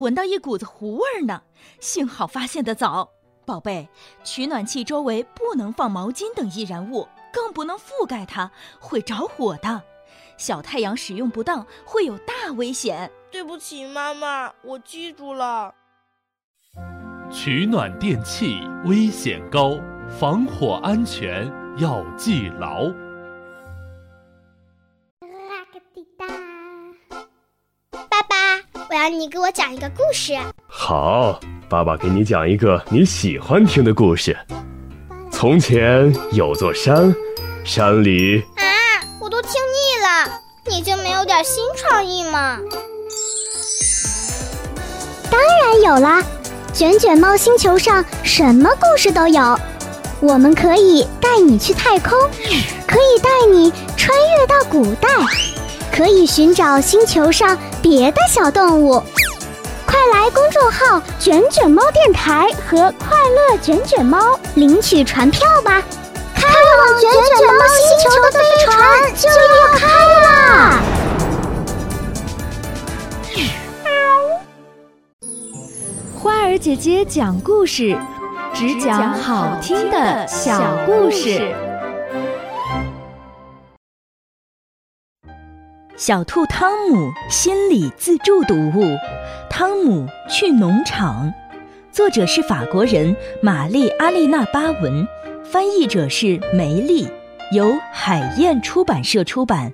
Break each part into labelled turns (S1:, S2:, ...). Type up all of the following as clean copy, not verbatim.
S1: 闻到一股子糊味呢，幸好发现得早。宝贝，取暖器周围不能放毛巾等易燃物，更不能覆盖它，会着火的。小太阳使用不当会有大危险。
S2: 对不起，妈妈，我记住了。
S3: 取暖电器危险高，防火安全要记牢。
S4: 爸爸，我要你给我讲一个故事。
S5: 好，爸爸给你讲一个你喜欢听的故事。从前有座山，山里……
S4: 我都听腻了，你就没有点新创意吗？
S6: 当然有啦，卷卷猫星球上什么故事都有。我们可以带你去太空，可以带你穿越到古代，可以寻找星球上别的小动物。快来公众号卷卷猫电台和快乐卷卷猫领取船票吧，开往卷卷猫星球的飞船就要开啦！
S7: 花儿姐姐讲故事，只讲好听的小故事。
S1: 小兔汤姆心理自助读物《汤姆去农场》，作者是法国人玛丽·阿丽娜·巴文，翻译者是梅丽，由海燕出版社出版。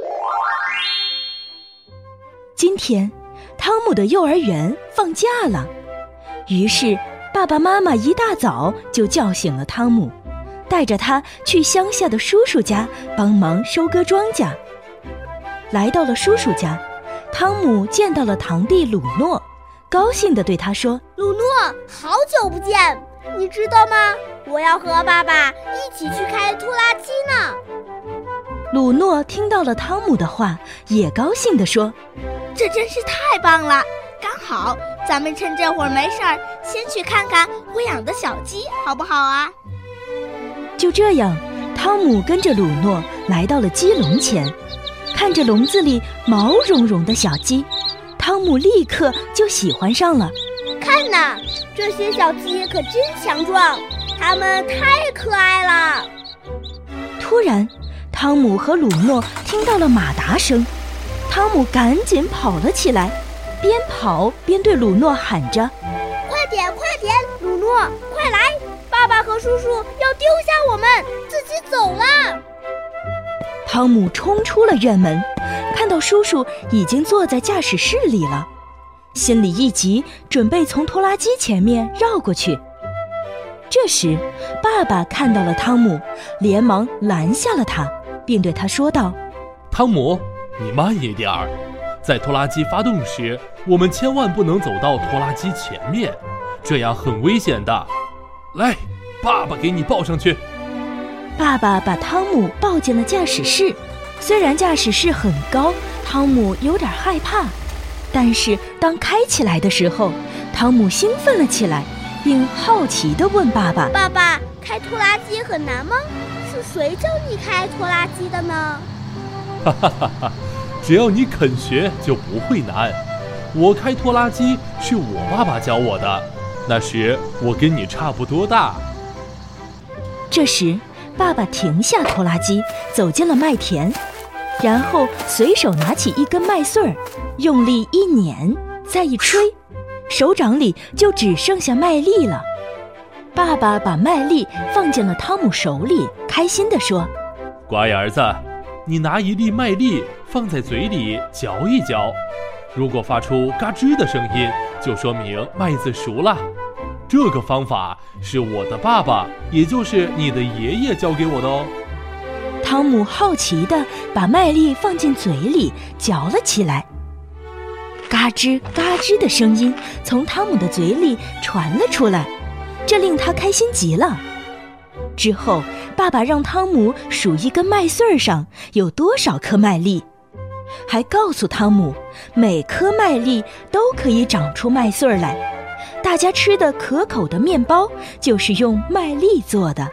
S1: 今天，汤姆的幼儿园放假了，于是爸爸妈妈一大早就叫醒了汤姆，带着他去乡下的叔叔家帮忙收割庄稼。来到了叔叔家，汤姆见到了堂弟鲁诺，高兴地对他说：“
S2: 鲁诺，好久不见，你知道吗？我要和爸爸一起去开拖拉机呢。”
S1: 鲁诺听到了汤姆的话，也高兴地说：“
S2: 这真是太棒了！刚好，咱们趁这会儿没事儿，先去看看我养的小鸡，好不好啊？”
S1: 就这样，汤姆跟着鲁诺来到了鸡笼前，看着笼子里毛茸茸的小鸡，汤姆立刻就喜欢上了。
S2: 看呐，这些小鸡可真强壮，它们太可爱了。
S1: 突然，汤姆和鲁诺听到了马达声，汤姆赶紧跑了起来，边跑边对鲁诺喊着：“
S2: 快点，快点，鲁诺，快来！爸爸和叔叔要丢下我们，自己走了。”
S1: 汤姆冲出了院门，看到叔叔已经坐在驾驶室里了，心里一急，准备从拖拉机前面绕过去。这时，爸爸看到了汤姆，连忙拦下了他，并对他说道：“
S3: 汤姆，你慢一点儿，在拖拉机发动时，我们千万不能走到拖拉机前面，这样很危险的。来，爸爸给你抱上去。”
S1: 爸爸把汤姆抱进了驾驶室，虽然驾驶室很高，汤姆有点害怕，但是当开起来的时候，汤姆兴奋了起来，并好奇地问爸爸：“
S2: 爸爸，开拖拉机很难吗？是谁教你开拖拉机的呢？”
S3: 哈哈哈哈，只要你肯学就不会难。我开拖拉机是我爸爸教我的，那时我跟你差不多大。
S1: 这时爸爸停下拖拉机，走进了麦田，然后随手拿起一根麦穗儿，用力一捻，再一吹，手掌里就只剩下麦粒了。爸爸把麦粒放进了汤姆手里，开心地说：“
S3: 乖儿子，你拿一粒麦粒放在嘴里嚼一嚼，如果发出嘎吱的声音，就说明麦子熟了。这个方法是我的爸爸，也就是你的爷爷教给我的哦。”
S1: 汤姆好奇地把麦粒放进嘴里嚼了起来，嘎吱嘎吱的声音从汤姆的嘴里传了出来，这令他开心极了。之后，爸爸让汤姆数一根麦穗上有多少颗麦粒，还告诉汤姆，每颗麦粒都可以长出麦穗来，大家吃的可口的面包就是用麦粒做的。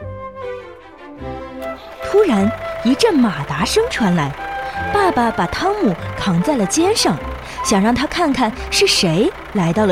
S1: 突然，一阵马达声传来，爸爸把汤姆扛在了肩上，想让他看看是谁来到了